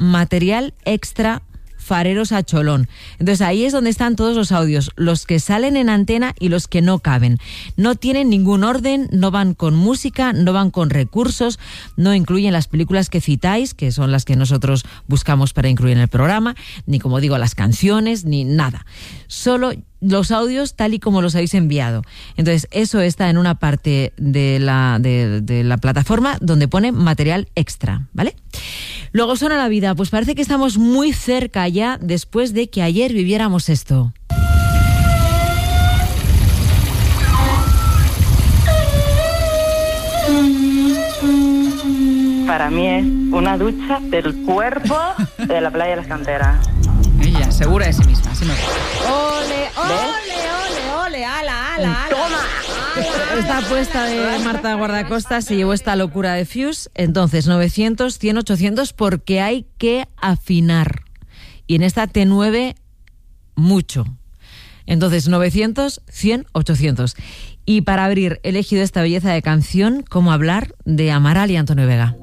material extra Fareros a Cholón. Entonces ahí es donde están todos los audios, los que salen en antena y los que no caben. No tienen ningún orden, no van con música, no van con recursos, no incluyen las películas que citáis, que son las que nosotros buscamos para incluir en el programa, ni, como digo, las canciones, ni nada. Solo los audios tal y como los habéis enviado. Entonces eso está en una parte de la plataforma donde pone material extra, ¿vale? Luego Suena la Vida, pues parece que estamos muy cerca ya después de que ayer viviéramos esto. Para mí es una ducha del cuerpo de la playa de las Canteras. Ella, segura de sí misma, así me gusta. ¡Ole, ole, ole, ole! ¡Ala, ala, ala! ¡Toma! Esta apuesta de Marta Guardacosta se llevó esta locura de Fuse. Entonces, 900, 100, 800, porque hay que afinar. Y en esta T9, mucho. Entonces, 900, 100, 800. Y para abrir, he elegido esta belleza de canción, Cómo hablar, de Amaral y Antonio Vega.